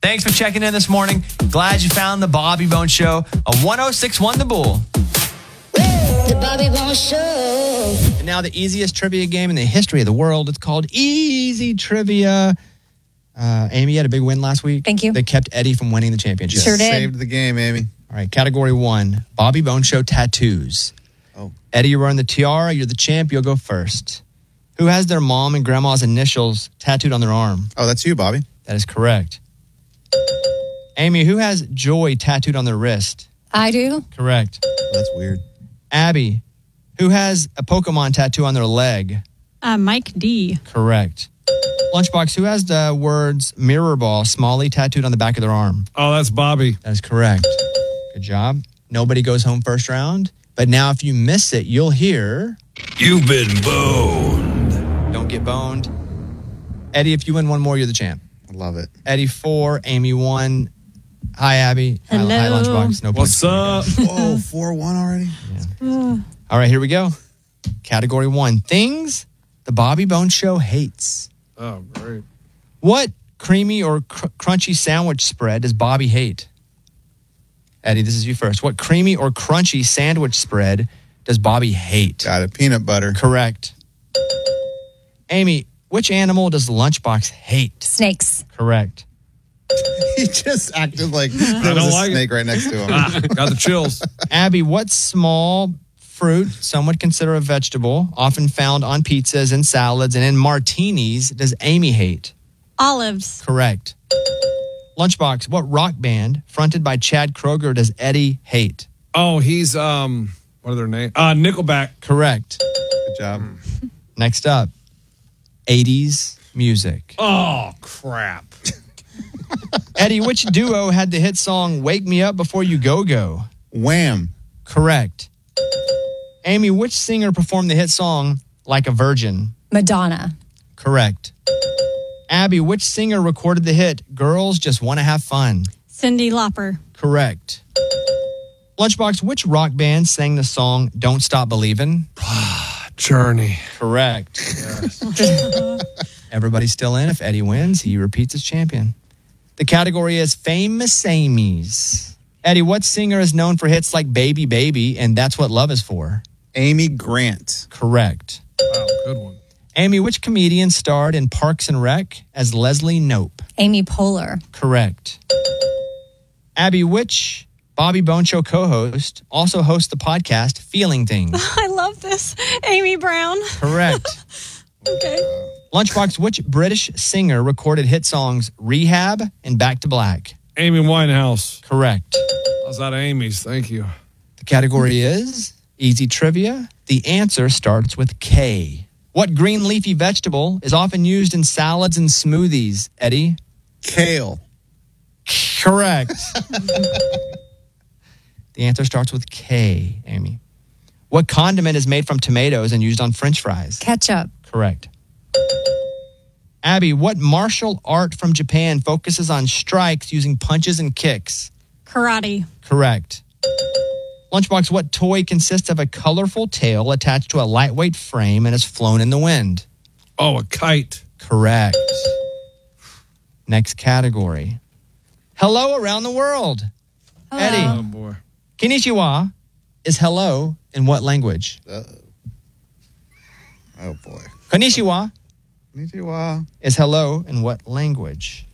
Thanks for checking in this morning. Glad you found the Bobby Bones Show on 106.1 The Bull. The Bobby Bones Show. And now the easiest trivia game in the history of the world. It's called Easy Trivia. Amy, you had a big win last week. Thank you. They kept Eddie from winning the championship. Sure did. Saved the game, Amy. All right, category 1, Bobby Bones Show tattoos. Oh. Eddie, you're wearing the tiara. You're the champ. You'll go first. Who has their mom and grandma's initials tattooed on their arm? Oh, that's you, Bobby. That is correct. Amy, who has joy tattooed on their wrist? I do. Correct. Oh, that's weird. Abby, who has a Pokemon tattoo on their leg? Mike D. Correct. Lunchbox, who has the words mirror ball, Smalley tattooed on the back of their arm? Oh, that's Bobby. That is correct. Good job. Nobody goes home first round. But now if you miss it, you'll hear... You've been boned. Don't get boned. Eddie, if you win one more, you're the champ. I love it. Eddie 4, Amy 1. Hi, Abby. Hello. Hi, Lunchbox. No What's points for you up? guys. Whoa, 4-1 already? All right, here we go. Category 1. Things the Bobby Bones Show hates. Oh, great. What creamy or crunchy sandwich spread does Bobby hate? Eddie, this is you first. What creamy or crunchy sandwich spread does Bobby hate? Got it. Peanut butter. Correct. Amy, which animal does Lunchbox hate? Snakes. Correct. He just acted like there was don't a like snake right next to him. Got the chills. Abby, what small fruit some would consider a vegetable, often found on pizzas and salads and in martinis, does Amy hate? Olives. Correct. Lunchbox, what rock band fronted by Chad Kroger does Eddie hate? Oh, he's, what are their names? Nickelback. Correct. Good job. Next up, 80s music. Oh, crap. Eddie, which duo had the hit song Wake Me Up Before You Go Go? Wham. Correct. Amy, which singer performed the hit song Like a Virgin? Madonna. Correct. Abby, which singer recorded the hit Girls Just Want to Have Fun? Cyndi Lauper. Correct. Lunchbox, which rock band sang the song Don't Stop Believin'? Journey. Correct. Everybody's still in. If Eddie wins, he repeats as champion. The category is Famous Amy's. Eddie, what singer is known for hits like Baby Baby and That's What Love Is For? Amy Grant. Correct. Wow, good one. Amy, which comedian starred in Parks and Rec as Leslie Knope? Amy Poehler. Correct. Abby, which Bobby Bones Show co-host also hosts the podcast Feeling Things? I love this. Amy Brown. Correct. Okay. Lunchbox, which British singer recorded hit songs Rehab and Back to Black? Amy Winehouse. Correct. I was out of Amy's. Thank you. The category is Easy Trivia. The answer starts with K. What green leafy vegetable is often used in salads and smoothies, Eddie? Kale. Correct. The answer starts with K, Amy. What condiment is made from tomatoes and used on French fries? Ketchup. Correct. Abby, what martial art from Japan focuses on strikes using punches and kicks? Karate. Correct. Lunchbox, what toy consists of a colorful tail attached to a lightweight frame and is flown in the wind? Oh, a kite. Correct. Next category. Hello around the world. Hello. Oh, Eddie, boy. Konnichiwa is hello in what language? Oh, boy. Konnichiwa Konnichiwa. is hello in what language?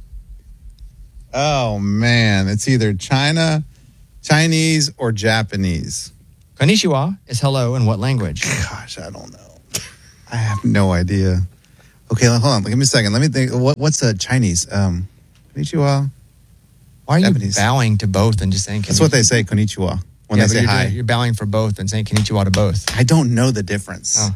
Oh, man. It's either Chinese, or Japanese. Konnichiwa is hello in what language? Gosh, I don't know. I have no idea. Okay, hold on. Give me a second. Let me think. What's Chinese? Konnichiwa. Why are you Japanese. bowing to both and just saying konnichiwa? That's what they say, konnichiwa, when Yeah, they but say you're hi. You're bowing for both and saying konnichiwa to both. I don't know the difference. Oh.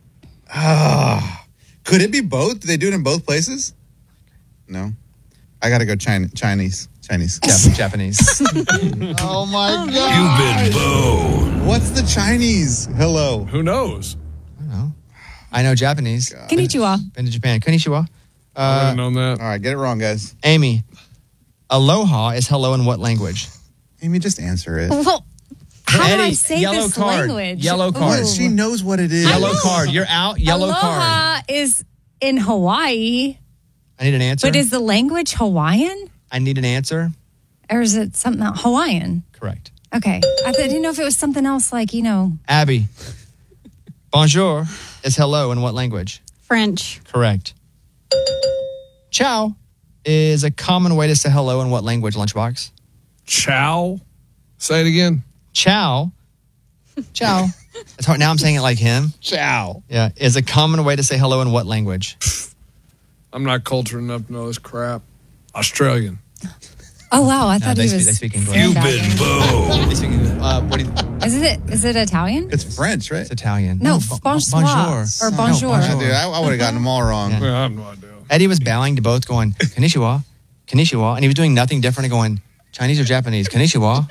Could it be both? Do they do it in both places? No. I got to go Chinese. Japanese. Oh, my God. You've been boned. What's the Chinese? Hello. Who knows? I don't know. I know Japanese. Konnichiwa. Been to Japan. Konnichiwa. I would have known that. All right, get it wrong, guys. Amy, aloha is hello in what language? Amy, just answer it. Well, how do I Eddie, say yellow this card. language? Yellow card. Ooh. She knows what it is. Yellow card. You're out. Yellow card. Aloha is in Hawaii, I need an answer. but is the language Hawaiian? I need an answer. Or is it something else? Hawaiian? Correct. Okay. I didn't know if it was something else like, Abby, bonjour is hello in what language? French. Correct. Ciao is a common way to say hello in what language, Lunchbox? Chow. Say it again. Ciao. Ciao. It's hard. Now I'm saying it like him. Ciao. Yeah. Is a common way to say hello in what language? I'm not cultured enough to know this crap. Australian. Oh, wow. I thought they he was. speak English. Italian. They speak English. What do you, Is it Italian? It's French, right? it's Italian. No, bonjour. bonsoir. Or bonjour. bonjour. Dude, I would have gotten them all wrong. Yeah. Well, I have no idea. Eddie was bowing to both, going, Konnichiwa, Konnichiwa. And he was doing nothing different and going, Chinese or Japanese, Konnichiwa.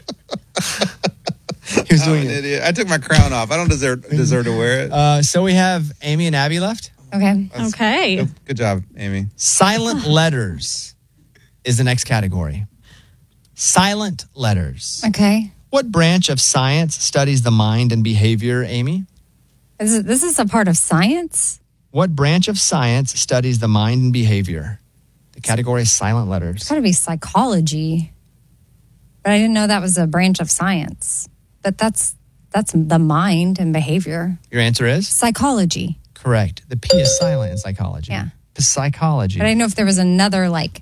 He was I'm doing an it. idiot. I took my crown off. I don't deserve to wear it. So we have Amy and Abby left. Okay. Okay. Good job, Amy. Silent letters is the next category. Silent letters. Okay. What branch of science studies the mind and behavior, Amy? This is a part of science? What branch of science studies the mind and behavior? The category is silent letters. It's got to be psychology. But I didn't know that was a branch of science. That's the mind and behavior. Your answer is? Psychology. Correct. The P is silent in psychology. Yeah. The psychology. But I didn't know if there was another like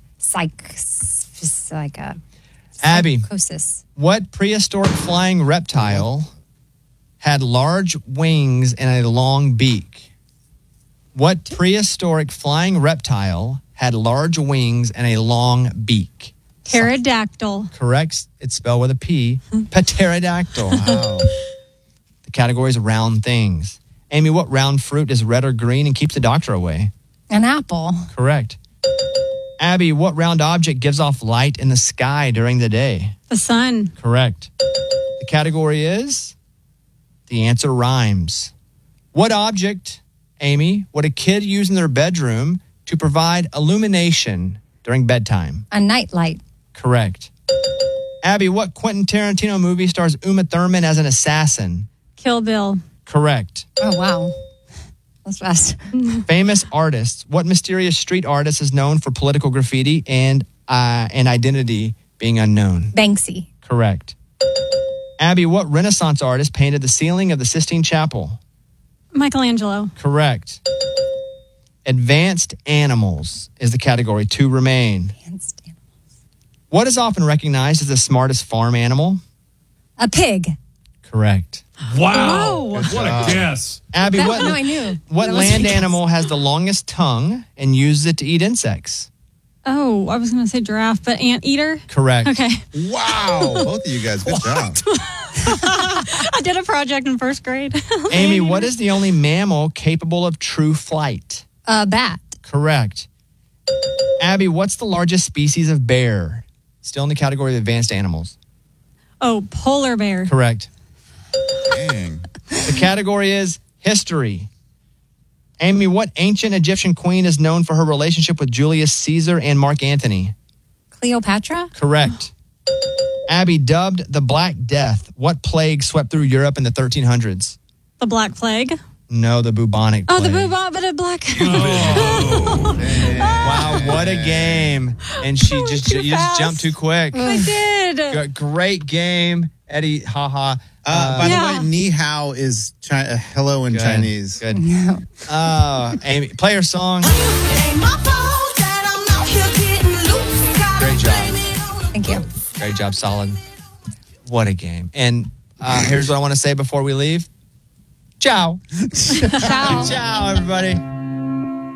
Abby, psychosis. what prehistoric flying reptile had large wings and a long beak? What prehistoric flying reptile had large wings and a long beak? Pterodactyl. Correct. It's spelled with a P. Pterodactyl. Wow. The category is round things. Amy, what round fruit is red or green and keeps the doctor away? An apple. Correct. Abby, what round object gives off light in the sky during the day? The sun. Correct. The category is? The answer rhymes. What object, Amy, would a kid use in their bedroom to provide illumination during bedtime? A nightlight. Correct. Abby, what Quentin Tarantino movie stars Uma Thurman as an assassin? Kill Bill. Correct. Oh, wow. That's fast. Famous artists. What mysterious street artist is known for political graffiti and identity being unknown? Banksy. Correct. Abby, what Renaissance artist painted the ceiling of the Sistine Chapel? Michelangelo. Correct. Advanced animals is the category. 2 remain. What is often recognized as the smartest farm animal? A pig. Correct. Wow. Whoa. What a guess. Abby, No, I knew. what That was land my guess. animal has the longest tongue and uses it to eat insects? Oh, I was going to say giraffe, but anteater. Correct. Okay. Wow. Both of you guys, good job. I did a project in first grade. Amy, what is the only mammal capable of true flight? A bat. Correct. Abby, what's the largest species of bear? Still in the category of advanced animals. Oh, polar bear. Correct. Dang. The category is history. Amy, what ancient Egyptian queen is known for her relationship with Julius Caesar and Mark Antony? Cleopatra. Correct. Abby, dubbed the Black Death, what plague swept through Europe in the 1300s? The Black Plague. No, the bubonic plague. Oh, the bubonic, but a black. Wow, what a game. And she was just too you just fast. jumped too quick. I did. Great game. Eddie, haha. By Yeah. the way, ni hao is hello in Good. Chinese. Good. Amy, play her song. Great job. Thank you. Great job. Solid. What a game. And here's what I want to say before we leave. Ciao. Ciao. Ciao, everybody.